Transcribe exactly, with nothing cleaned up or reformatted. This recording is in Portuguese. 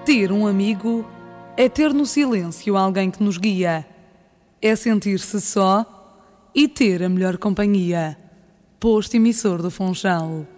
Ter um amigo é ter no silêncio alguém que nos guia. É sentir-se só e ter a melhor companhia. Posto emissor do Funchal.